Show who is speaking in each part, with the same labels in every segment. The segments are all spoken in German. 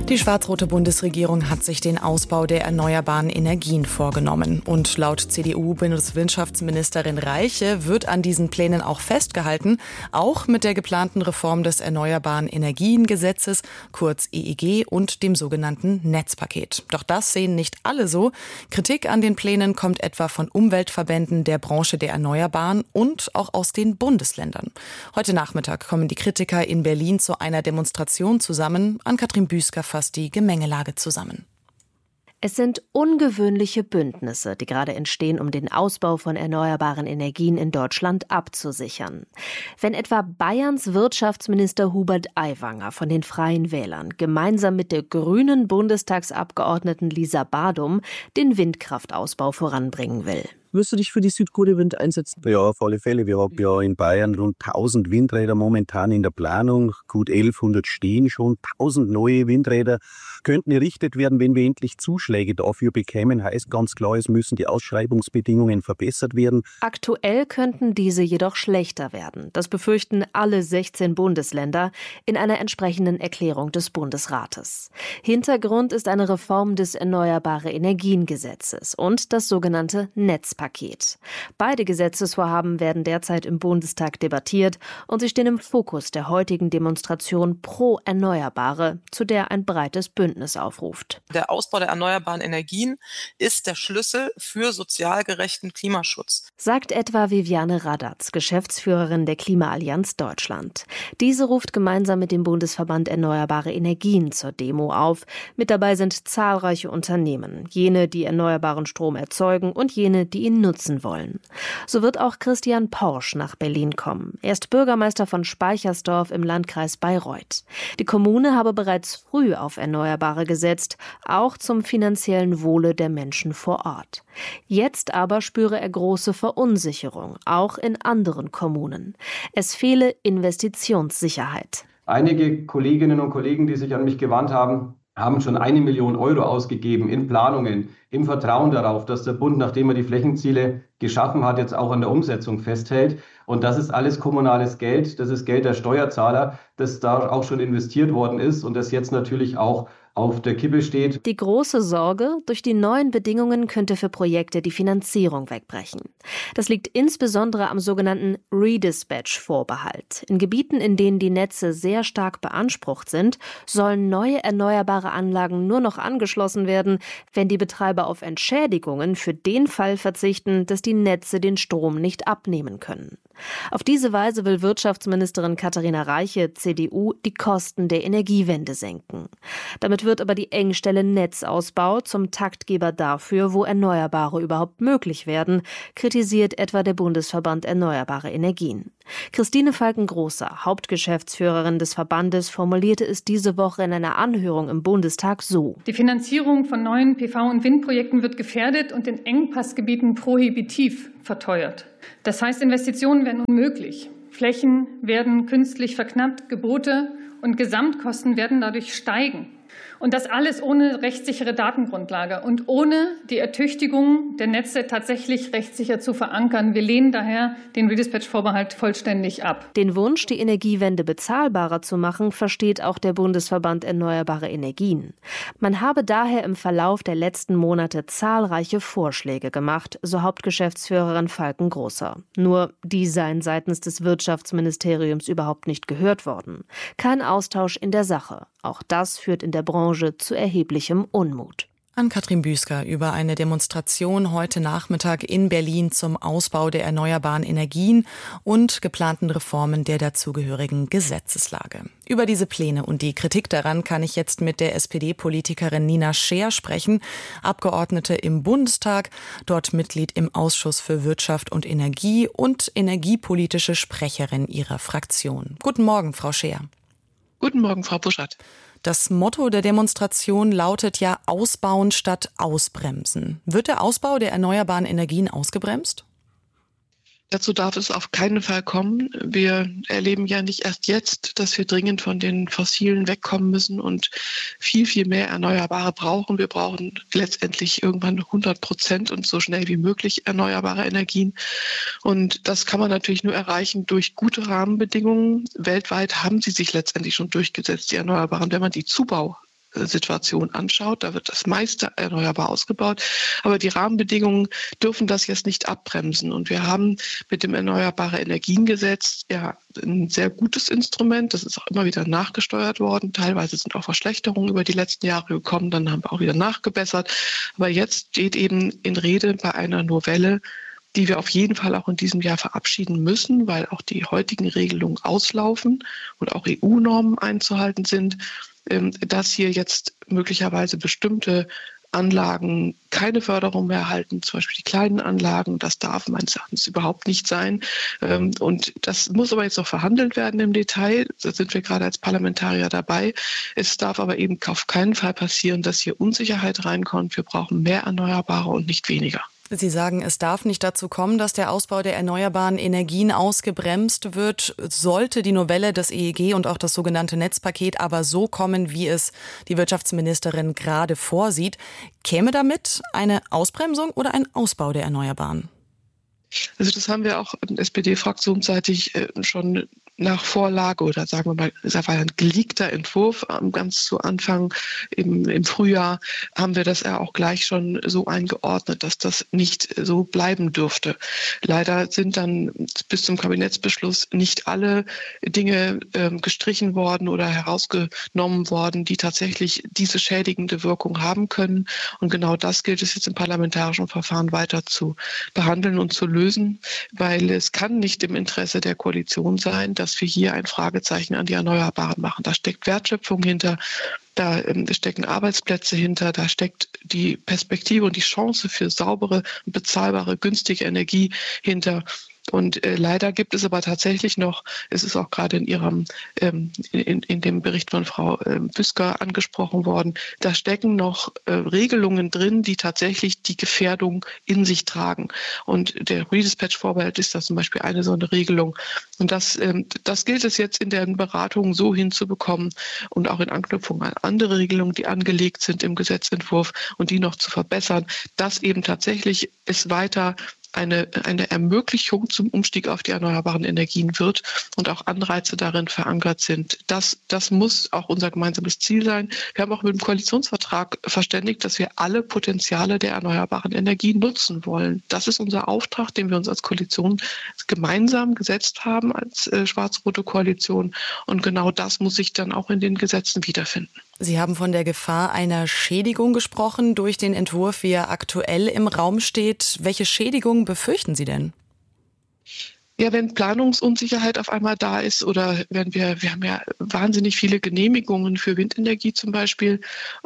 Speaker 1: Die schwarz-rote Bundesregierung hat sich den Ausbau der erneuerbaren Energien vorgenommen. Und laut CDU-Bundeswirtschaftsministerin Reiche wird an diesen Plänen auch festgehalten, auch mit der geplanten Reform des Erneuerbaren Energiengesetzes, kurz EEG, und dem sogenannten Netzpaket. Doch das sehen nicht alle so. Kritik an den Plänen kommt etwa von Umweltverbänden der Branche der Erneuerbaren und auch aus den Bundesländern. Heute Nachmittag kommen die Kritiker in Berlin zu einer Demonstration zusammen. Ann-Kathrin Büsker fasst die Gemengelage zusammen.
Speaker 2: Es sind ungewöhnliche Bündnisse, die gerade entstehen, um den Ausbau von erneuerbaren Energien in Deutschland abzusichern. Wenn etwa Bayerns Wirtschaftsminister Hubert Aiwanger von den Freien Wählern gemeinsam mit der grünen Bundestagsabgeordneten Lisa Badum den Windkraftausbau voranbringen will.
Speaker 3: Wirst du dich für die Südkohle-Wind einsetzen?
Speaker 4: Ja, auf alle Fälle. Wir haben ja in Bayern rund 1000 Windräder momentan in der Planung. Gut 1100 stehen schon. 1000 neue Windräder könnten errichtet werden, wenn wir endlich Zuschläge dafür bekämen. Heißt ganz klar, es müssen die Ausschreibungsbedingungen verbessert werden.
Speaker 2: Aktuell könnten diese jedoch schlechter werden. Das befürchten alle 16 Bundesländer in einer entsprechenden Erklärung des Bundesrates. Hintergrund ist eine Reform des Erneuerbare Energiengesetzes und das sogenannte Netzpaket. Beide Gesetzesvorhaben werden derzeit im Bundestag debattiert und sie stehen im Fokus der heutigen Demonstration pro Erneuerbare, zu der ein breites Bündnis aufruft.
Speaker 5: Der Ausbau der erneuerbaren Energien ist der Schlüssel für sozial gerechten Klimaschutz,
Speaker 2: sagt etwa Viviane Radatz, Geschäftsführerin der Klimaallianz Deutschland. Diese ruft gemeinsam mit dem Bundesverband Erneuerbare Energien zur Demo auf. Mit dabei sind zahlreiche Unternehmen, jene, die erneuerbaren Strom erzeugen und jene, die ihn nutzen wollen. So wird auch Christian Porsch nach Berlin kommen. Er ist Bürgermeister von Speichersdorf im Landkreis Bayreuth. Die Kommune habe bereits früh auf Erneuerbare gesetzt, auch zum finanziellen Wohle der Menschen vor Ort. Jetzt aber spüre er große Verunsicherung, auch in anderen Kommunen. Es fehle Investitionssicherheit.
Speaker 6: Einige Kolleginnen und Kollegen, die sich an mich gewandt haben schon 1 Million Euro ausgegeben in Planungen, im Vertrauen darauf, dass der Bund, nachdem er die Flächenziele geschaffen hat, jetzt auch an der Umsetzung festhält. Und das ist alles kommunales Geld, das ist Geld der Steuerzahler, das da auch schon investiert worden ist und das jetzt natürlich auch auf der Kippe steht.
Speaker 2: Die große Sorge, durch die neuen Bedingungen könnte für Projekte die Finanzierung wegbrechen. Das liegt insbesondere am sogenannten Redispatch-Vorbehalt. In Gebieten, in denen die Netze sehr stark beansprucht sind, sollen neue erneuerbare Anlagen nur noch angeschlossen werden, wenn die Betreiber auf Entschädigungen für den Fall verzichten, dass die Netze den Strom nicht abnehmen können. Auf diese Weise will Wirtschaftsministerin Katharina Reiche, CDU, die Kosten der Energiewende senken. Damit wird aber die Engstelle Netzausbau zum Taktgeber dafür, wo Erneuerbare überhaupt möglich werden, kritisiert etwa der Bundesverband Erneuerbare Energien. Christine Falken-Großer, Hauptgeschäftsführerin des Verbandes, formulierte es diese Woche in einer Anhörung im Bundestag so:
Speaker 7: Die Finanzierung von neuen PV- und Windprojekten wird gefährdet und in Engpassgebieten prohibitiv verteuert. Das heißt, Investitionen werden unmöglich. Flächen werden künstlich verknappt, Gebote und Gesamtkosten werden dadurch steigen. Und das alles ohne rechtssichere Datengrundlage und ohne die Ertüchtigung der Netze tatsächlich rechtssicher zu verankern. Wir lehnen daher den Redispatch-Vorbehalt vollständig ab.
Speaker 2: Den Wunsch, die Energiewende bezahlbarer zu machen, versteht auch der Bundesverband Erneuerbare Energien. Man habe daher im Verlauf der letzten Monate zahlreiche Vorschläge gemacht, so Hauptgeschäftsführerin Falken-Großer. Nur die seien seitens des Wirtschaftsministeriums überhaupt nicht gehört worden. Kein Austausch in der Sache. Auch das führt in der Branche zu erheblichem Unmut.
Speaker 1: Ann-Kathrin Büsker über eine Demonstration heute Nachmittag in Berlin zum Ausbau der erneuerbaren Energien und geplanten Reformen der dazugehörigen Gesetzeslage. Über diese Pläne und die Kritik daran kann ich jetzt mit der SPD-Politikerin Nina Scheer sprechen, Abgeordnete im Bundestag, dort Mitglied im Ausschuss für Wirtschaft und Energie und energiepolitische Sprecherin ihrer Fraktion. Guten Morgen, Frau Scheer.
Speaker 8: Guten Morgen, Frau Buschert.
Speaker 1: Das Motto der Demonstration lautet ja Ausbauen statt Ausbremsen. Wird der Ausbau der erneuerbaren Energien ausgebremst?
Speaker 8: Dazu darf es auf keinen Fall kommen. Wir erleben ja nicht erst jetzt, dass wir dringend von den Fossilen wegkommen müssen und viel, viel mehr Erneuerbare brauchen. Wir brauchen letztendlich irgendwann 100% und so schnell wie möglich erneuerbare Energien. Und das kann man natürlich nur erreichen durch gute Rahmenbedingungen. Weltweit haben sie sich letztendlich schon durchgesetzt, die Erneuerbaren. Wenn man die Situation anschaut. Da wird das meiste erneuerbar ausgebaut. Aber die Rahmenbedingungen dürfen das jetzt nicht abbremsen. Und wir haben mit dem Erneuerbare Energiengesetz ja ein sehr gutes Instrument. Das ist auch immer wieder nachgesteuert worden. Teilweise sind auch Verschlechterungen über die letzten Jahre gekommen. Dann haben wir auch wieder nachgebessert. Aber jetzt steht eben in Rede bei einer Novelle, die wir auf jeden Fall auch in diesem Jahr verabschieden müssen, weil auch die heutigen Regelungen auslaufen und auch EU-Normen einzuhalten sind, dass hier jetzt möglicherweise bestimmte Anlagen keine Förderung mehr erhalten, zum Beispiel die kleinen Anlagen. Das darf meines Erachtens überhaupt nicht sein. Und das muss aber jetzt noch verhandelt werden im Detail. Da sind wir gerade als Parlamentarier dabei. Es darf aber eben auf keinen Fall passieren, dass hier Unsicherheit reinkommt. Wir brauchen mehr Erneuerbare und nicht weniger.
Speaker 1: Sie sagen, es darf nicht dazu kommen, dass der Ausbau der erneuerbaren Energien ausgebremst wird. Sollte die Novelle des EEG und auch das sogenannte Netzpaket aber so kommen, wie es die Wirtschaftsministerin gerade vorsieht, käme damit eine Ausbremsung oder ein Ausbau der Erneuerbaren?
Speaker 8: Also das haben wir auch SPD-fraktionsseitig schon nach Vorlage oder sagen wir mal, es war ein geleakter Entwurf ganz zu Anfang im Frühjahr, haben wir das ja auch gleich schon so eingeordnet, dass das nicht so bleiben dürfte. Leider sind dann bis zum Kabinettsbeschluss nicht alle Dinge gestrichen worden oder herausgenommen worden, die tatsächlich diese schädigende Wirkung haben können. Und genau das gilt es jetzt im parlamentarischen Verfahren weiter zu behandeln und zu lösen, weil es kann nicht im Interesse der Koalition sein, dass wir hier ein Fragezeichen an die Erneuerbaren machen. Da steckt Wertschöpfung hinter, da stecken Arbeitsplätze hinter, da steckt die Perspektive und die Chance für saubere, bezahlbare, günstige Energie hinter. Und leider gibt es aber tatsächlich noch, es ist auch gerade in Ihrem in dem Bericht von Frau Büsker angesprochen worden, da stecken noch Regelungen drin, die tatsächlich die Gefährdung in sich tragen. Und der Redispatch-Vorbehalt ist da zum Beispiel eine so eine Regelung. Und das gilt es jetzt in den Beratungen so hinzubekommen und auch in Anknüpfung an andere Regelungen, die angelegt sind im Gesetzentwurf und die noch zu verbessern, dass eben tatsächlich es weiter eine Ermöglichung zum Umstieg auf die erneuerbaren Energien wird und auch Anreize darin verankert sind. Das muss auch unser gemeinsames Ziel sein. Wir haben auch mit dem Koalitionsvertrag verständigt, dass wir alle Potenziale der erneuerbaren Energien nutzen wollen. Das ist unser Auftrag, den wir uns als Koalition gemeinsam gesetzt haben, als schwarz-rote Koalition. Und genau das muss sich dann auch in den Gesetzen wiederfinden.
Speaker 1: Sie haben von der Gefahr einer Schädigung gesprochen durch den Entwurf, wie er aktuell im Raum steht. Welche Schädigung befürchten Sie denn?
Speaker 8: Ja, wenn Planungsunsicherheit auf einmal da ist oder wenn wir haben ja wahnsinnig viele Genehmigungen für Windenergie zum Beispiel,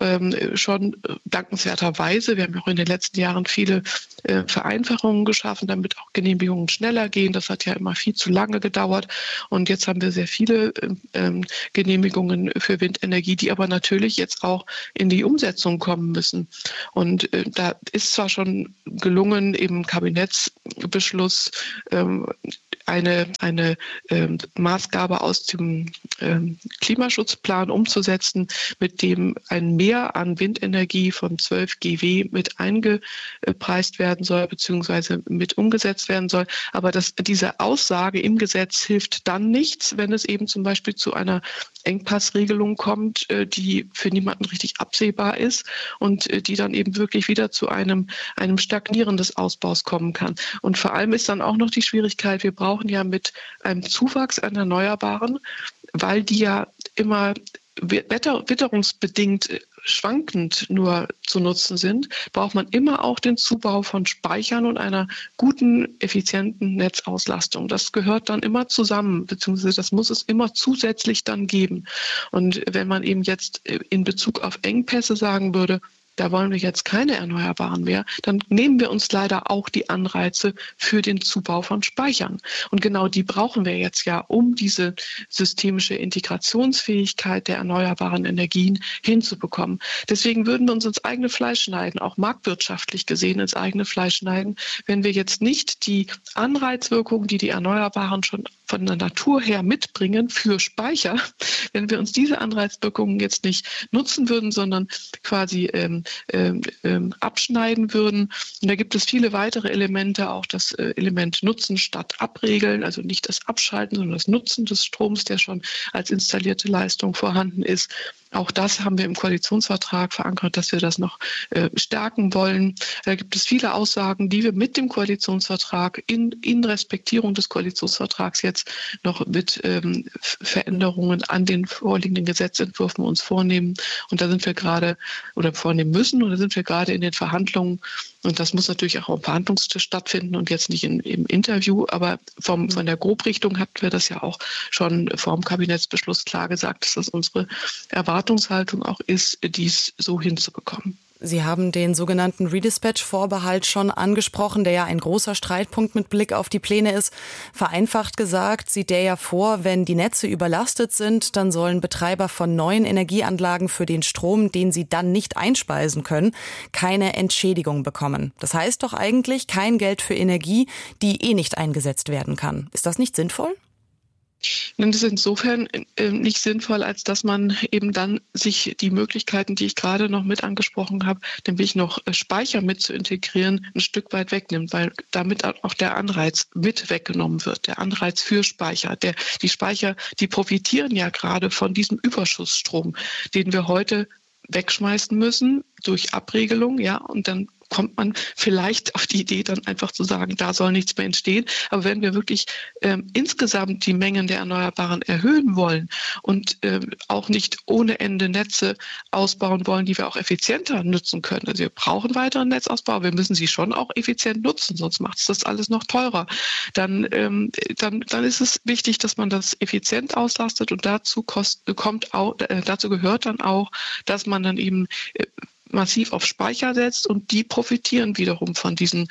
Speaker 8: schon dankenswerterweise. Wir haben ja auch in den letzten Jahren viele Vereinfachungen geschaffen, damit auch Genehmigungen schneller gehen. Das hat ja immer viel zu lange gedauert. Und jetzt haben wir sehr viele Genehmigungen für Windenergie, die aber natürlich jetzt auch in die Umsetzung kommen müssen. Und da ist zwar schon gelungen, im Kabinettsbeschluss eine Maßgabe aus dem Klimaschutzplan umzusetzen, mit dem ein Mehr an Windenergie von 12 GW mit eingepreist werden soll, beziehungsweise mit umgesetzt werden soll. Aber diese Aussage im Gesetz hilft dann nichts, wenn es eben zum Beispiel zu einer Engpassregelung kommt, die für niemanden richtig absehbar ist und die dann eben wirklich wieder zu einem Stagnieren des Ausbaus kommen kann. Und vor allem ist dann auch noch die Schwierigkeit, wir brauchen ja mit einem Zuwachs an Erneuerbaren, weil die ja immer witterungsbedingt schwankend nur zu nutzen sind, braucht man immer auch den Zubau von Speichern und einer guten, effizienten Netzauslastung. Das gehört dann immer zusammen, beziehungsweise das muss es immer zusätzlich dann geben. Und wenn man eben jetzt in Bezug auf Engpässe sagen würde, da wollen wir jetzt keine Erneuerbaren mehr, dann nehmen wir uns leider auch die Anreize für den Zubau von Speichern. Und genau die brauchen wir jetzt ja, um diese systemische Integrationsfähigkeit der erneuerbaren Energien hinzubekommen. Deswegen würden wir uns ins eigene Fleisch schneiden, auch marktwirtschaftlich gesehen ins eigene Fleisch schneiden, wenn wir jetzt nicht die Anreizwirkungen, die Erneuerbaren schon von der Natur her mitbringen für Speicher, wenn wir uns diese Anreizwirkungen jetzt nicht nutzen würden, sondern quasi abschneiden würden. Und da gibt es viele weitere Elemente, auch das Element Nutzen statt Abregeln, also nicht das Abschalten, sondern das Nutzen des Stroms, der schon als installierte Leistung vorhanden ist. Auch das haben wir im Koalitionsvertrag verankert, dass wir das noch stärken wollen. Da gibt es viele Aussagen, die wir mit dem Koalitionsvertrag in Respektierung des Koalitionsvertrags jetzt noch mit Veränderungen an den vorliegenden Gesetzentwürfen uns vornehmen. Und da sind wir gerade oder vornehmen müssen. Und da sind wir gerade in den Verhandlungen. Und das muss natürlich auch am Verhandlungstisch stattfinden und jetzt nicht im Interview. Aber von der Grobrichtung hatten wir das ja auch schon vor dem Kabinettsbeschluss klar gesagt, dass das unsere Erwartungshaltung auch ist, dies so hinzubekommen.
Speaker 1: Sie haben den sogenannten Redispatch-Vorbehalt schon angesprochen, der ja ein großer Streitpunkt mit Blick auf die Pläne ist. Vereinfacht gesagt sieht der ja vor, wenn die Netze überlastet sind, dann sollen Betreiber von neuen Energieanlagen für den Strom, den sie dann nicht einspeisen können, keine Entschädigung bekommen. Das heißt doch eigentlich kein Geld für Energie, die nicht eingesetzt werden kann. Ist das nicht sinnvoll?
Speaker 8: Das ist insofern nicht sinnvoll, als dass man eben dann sich die Möglichkeiten, die ich gerade noch mit angesprochen habe, nämlich noch Speicher mit zu integrieren, ein Stück weit wegnimmt, weil damit auch der Anreiz mit weggenommen wird, der Anreiz für Speicher. Die Speicher, die profitieren ja gerade von diesem Überschussstrom, den wir heute wegschmeißen müssen durch Abregelung, ja, und dann kommt man vielleicht auf die Idee, dann einfach zu sagen, da soll nichts mehr entstehen. Aber wenn wir wirklich insgesamt die Mengen der Erneuerbaren erhöhen wollen und auch nicht ohne Ende Netze ausbauen wollen, die wir auch effizienter nutzen können. Also wir brauchen weiteren Netzausbau, wir müssen sie schon auch effizient nutzen, sonst macht es das alles noch teurer. Dann ist es wichtig, dass man das effizient auslastet und dazu gehört dann auch, dass man dann eben massiv auf Speicher setzt und die profitieren wiederum von diesen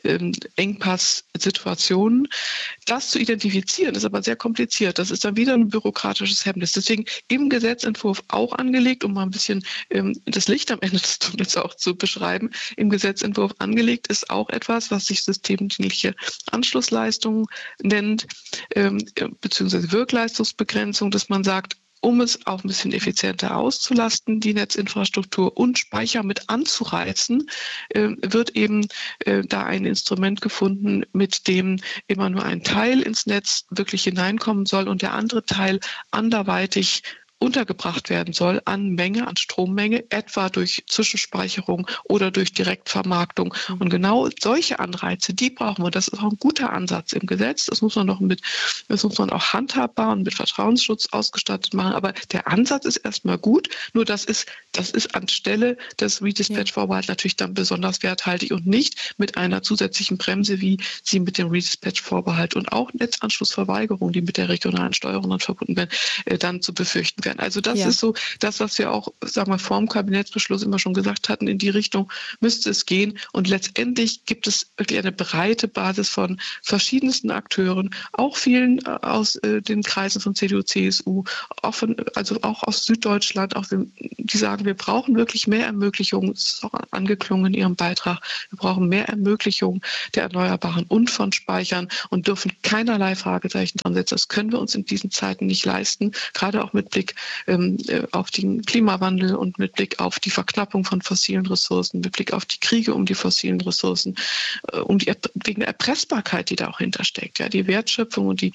Speaker 8: Engpass-Situationen. Das zu identifizieren ist aber sehr kompliziert. Das ist dann wieder ein bürokratisches Hemmnis. Deswegen im Gesetzentwurf auch angelegt, um mal ein bisschen das Licht am Ende des Tunnels auch zu beschreiben. Im Gesetzentwurf angelegt ist auch etwas, was sich systemdienliche Anschlussleistung nennt, beziehungsweise Wirkleistungsbegrenzung, dass man sagt, um es auch ein bisschen effizienter auszulasten, die Netzinfrastruktur und Speicher mit anzureizen, wird eben da ein Instrument gefunden, mit dem immer nur ein Teil ins Netz wirklich hineinkommen soll und der andere Teil anderweitig untergebracht werden soll an Menge, an Strommenge, etwa durch Zwischenspeicherung oder durch Direktvermarktung. Und genau solche Anreize, die brauchen wir. Das ist auch ein guter Ansatz im Gesetz. Das muss man auch handhabbar und mit Vertrauensschutz ausgestattet machen. Aber der Ansatz ist erstmal gut. Nur das ist anstelle des Redispatch-Vorbehalts natürlich dann besonders werthaltig und nicht mit einer zusätzlichen Bremse, wie sie mit dem Redispatch-Vorbehalt und auch Netzanschlussverweigerung, die mit der regionalen Steuerung dann verbunden werden, dann zu befürchten werden. Also das ist so das, was wir auch, vor dem Kabinettsbeschluss immer schon gesagt hatten, in die Richtung müsste es gehen. Und letztendlich gibt es wirklich eine breite Basis von verschiedensten Akteuren, auch vielen aus den Kreisen von CDU, CSU, auch aus Süddeutschland, die sagen, wir brauchen wirklich mehr Ermöglichungen, das ist auch angeklungen in Ihrem Beitrag, wir brauchen mehr Ermöglichungen der Erneuerbaren und von Speichern und dürfen keinerlei Fragezeichen dran setzen. Das können wir uns in diesen Zeiten nicht leisten, gerade auch mit Blick auf den Klimawandel und mit Blick auf die Verknappung von fossilen Ressourcen, mit Blick auf die Kriege um die fossilen Ressourcen, wegen der Erpressbarkeit, die da auch hintersteckt. Ja, die Wertschöpfung und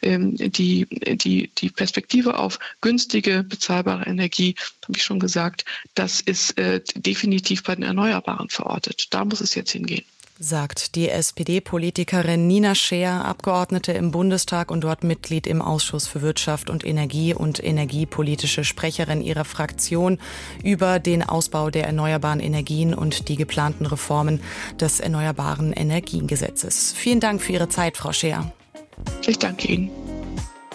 Speaker 8: die Perspektive auf günstige, bezahlbare Energie, habe ich schon gesagt, das ist definitiv bei den Erneuerbaren verortet. Da muss es jetzt hingehen.
Speaker 1: Sagt die SPD-Politikerin Nina Scheer, Abgeordnete im Bundestag und dort Mitglied im Ausschuss für Wirtschaft und Energie und energiepolitische Sprecherin ihrer Fraktion über den Ausbau der erneuerbaren Energien und die geplanten Reformen des Erneuerbaren Energiengesetzes. Vielen Dank für Ihre Zeit, Frau Scheer.
Speaker 8: Ich danke Ihnen.